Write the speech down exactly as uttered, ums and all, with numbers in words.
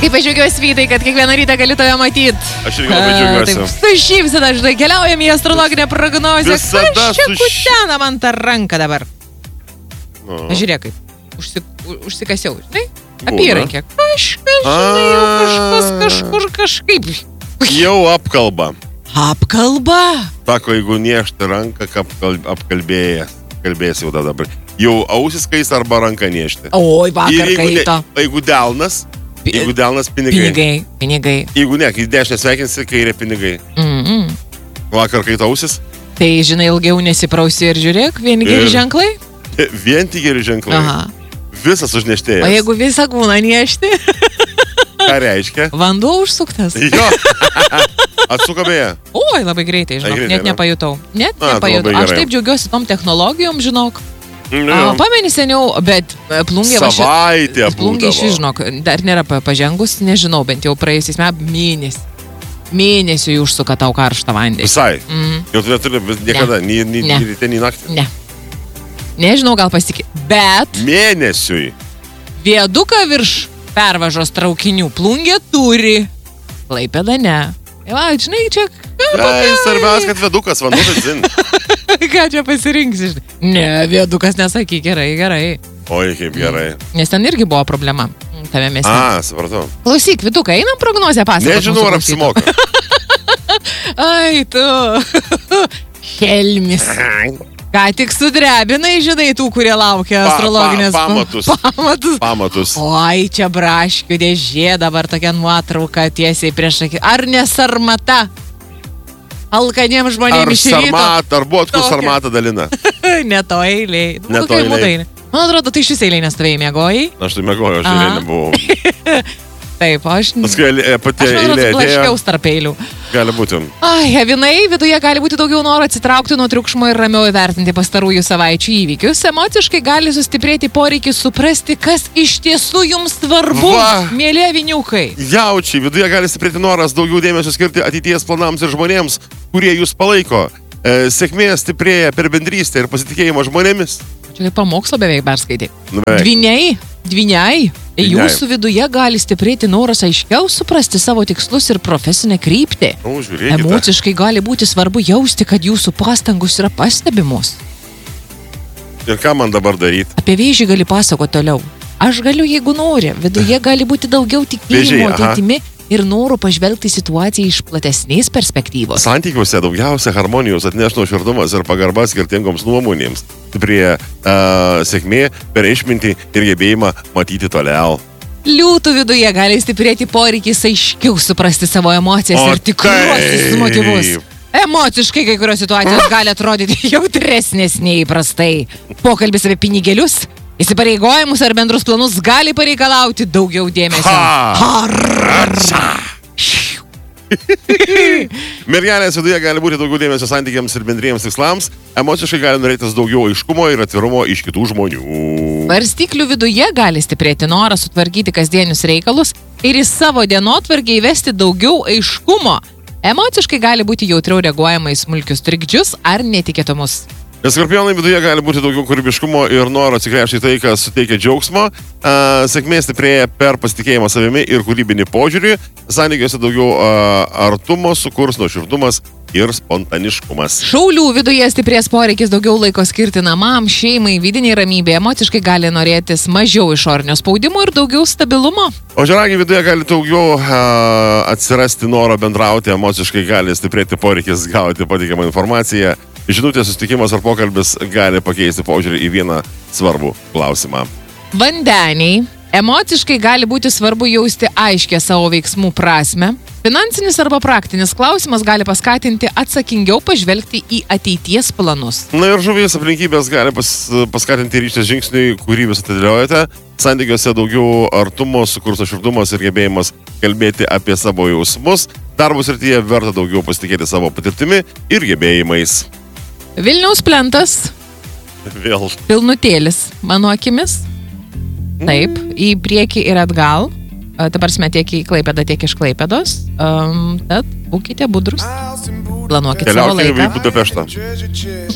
Kaip aš džiaugiuosi, Vydai, kad kiekvieną rytą galiu tave matyti. Aš irgi labai džiaugiuosi. Taip, su šypsena, žinai, keliaujam į astrologinę prognozę. Visada Kas čia su š- kutena man tą ranką dabar? Nu. Žiūrėk, kaip užsi, u- užsikasiau, žinai? Būna. Apyrankė. Kažkas, žinai, jau kažkas, kažkur, kažkaip. Jau apkalba. Apkalba. Sako, jeigu niešti ranką, apkal, apkalbėjęs. Kalbėjęs jau dabar. Jau ausis kais arba ranką niešti. Oi, Ir vakar jeigu, ne, kaito. jeigu delnas, jeigu delnas pinigai. Pinigai, pinigai. Jeigu ne, kai dešinę sveikinsi, kairė pinigai. Mm-mm. Vakar kaito ausis. Tai, žinai, ilgiau nesiprausi ir žiūrėk, vieni geri Ir- ženklai. Vien tik geri ženklai. Aha. Visas užneštėjęs. O jeigu visą kūną niešti, Ką reiškia? vanduo užsuktas. Jo. Atsuka beje. Oi, labai greitai, žinok, Ai, greitai, net ne? nepajutau. Net A, tai nepajutau. labai Aš gerai. taip džiaugiuosi tom technologijom, žinok. Nu, A, pameni seniau, bet e, plungė va ši- Savaitė plungė būdavo. iš, žinok, dar nėra pa- pažengus, nežinau, bent jau praėjusiais metais mėnesį. Mėnesiui užsuka tau karštą vandenį. Visai. Mm, Jau tu neturi vis- niekada, nei, nei, Ne. nei ryte, nei naktį. ne. Nežinau, gal pasitikė. Bet Mėnesiui. vieduką virš pervažos traukinių plungė turi. Klaipėda ne. Va, žinai, čia... Ai, svarbiausia, kad vedukas, vanduo, bet zin. Ką čia pasirinksi, žinai? Ne, viedukas nesakyk, gerai, gerai. Oi, kaip gerai. Nes ten irgi buvo problema. Tame mieste. A, supratau. Klausyk, viduką, einam prognozę pasakoti. Nežinau, ar apsimoka. Ai, tu. Helmis. Ką tik sudrebinai, žinai, tų, kurie laukia Pa- pa- astrologinės pamatus. pamatus. Pamatus. Oi, čia braškių dėžė, dabar tokia nuotrauka tiesiai prieš akį. Ar ne sarmata? Alkaniem Ar žmonėms iš ryto. sarmatą, ar buvo, kur Tokia. sarmatą dalina? Ne to eiliai. Ne Nu, to kokia eilėj. būdai. Man atrodo, tai šis eiliai nestovėjai mėgojai. Aš tai mėgoju, aš Aha. eilė nebuvau. Taip, aš... Paskui eilė- pati Aš man eilė atrodo, atėjo. blaškiaus tarp eilių. Gali būti. Ai, avinai, viduje gali būti daugiau noro atsitraukti nuo triukšmo ir ramiau įvertinti pastarųjų savaičių įvykius. Emociškai gali sustiprėti poreikis suprasti, kas iš tiesų jums svarbu, Va. mėly aviniukai. Jaučiai, viduje gali stiprėti noras daugiau dėmesio skirti ateities planams ir žmonėms, kurie jūs palaiko. E, sėkmė stiprėja per bendrystę ir pasitikėjimą žmonėmis. Čia kaip pamokslo beveik perskaitai. Nu, beveik. Dviniai, dviniai. Dvyniai. Jūsų viduje gali stiprėti noras aiškiau suprasti savo tikslus ir profesinę kryptį. O, žiūrėkite. Emociškai gali būti svarbu jausti, kad jūsų pastangos yra pastebimos. Ir ką man dabar daryti? Apie vėžį gali pasakoti toliau. Aš galiu, jeigu nori. Viduje gali būti daugiau tikėjimo Vėžiai, aha. ateitimi ir noro pažvelgti situaciją iš platesnės perspektyvos. Santykiuose daugiausia harmonijos atneš nuoširdumas ir pagarba skirtingoms nuomonėms. Prie uh, sėkmė per išmintį ir gebėjimą matyti toliau. Liūtų viduje gali stiprėti poreikis aiškiau suprasti savo emocijas O ir tikruosius taip. motyvus. Emociškai kai kurios situacijos gali atrodyti jautresnės nei įprastai. Pokalbis apie pinigėlius, įsipareigojimus ar bendrus planus gali pareikalauti daugiau dėmesio. Ha! Mergelės viduje gali būti daugiau dėmesio santykiams ir bendriems tikslams. Emociškai gali norėtis daugiau aiškumo ir atvirumo iš kitų žmonių. Svarstyklių viduje gali stiprėti noras sutvarkyti kasdienius reikalus ir į savo dienotvarkę įvesti daugiau aiškumo. Emociškai gali būti jautriau reaguojama į smulkius trikdžius ar netikėtumus. Skorpionai viduje gali būti daugiau kūrybiškumo ir noro atsigręžti į tai, kas suteikia džiaugsmo. A, sėkmė stiprėja per pasitikėjimą savimi ir kūrybinį požiūrį. Santykiuose daugiau a, artumo sukurs nuoširdumas ir spontaniškumas. Šaulių viduje stiprės poreikis daugiau laiko skirti namam, šeimai, vidiniai ramybė. Emociškai gali norėtis mažiau išorinio spaudimo ir daugiau stabilumo. O žeragių viduje gali daugiau a, atsirasti noro bendrauti, emociškai gali stiprėti poreikis gauti patikimą informaciją. Žinutės, susitikimas ar pokalbis gali pakeisti požiūrį į vieną svarbų klausimą. Vandeniai. Emociškai gali būti svarbu jausti aiškę savo veiksmų prasme. Finansinis arba praktinis klausimas gali paskatinti atsakingiau pažvelgti į ateities planus. Na ir žuvies aplinkybės gali pas, paskatinti ryštis žingsniui, kurį vis atidėliojate. Santykiuose daugiau artumo, sukurs nuoširdumas ir gebėjimas kalbėti apie savo jausmus. Darbo srityje verta daugiau pasitikėti savo patirtimi ir gebėjimais. Vilniaus plentas. Vėl. Pilnutėlis, mano akimis. Taip, į priekį ir atgal. Dabar sme tiek į Klaipėdą, tiek iš Klaipėdos. Um, tad būkite budrus. Planuokite savo Keliaukime laiką. į Budapeštą.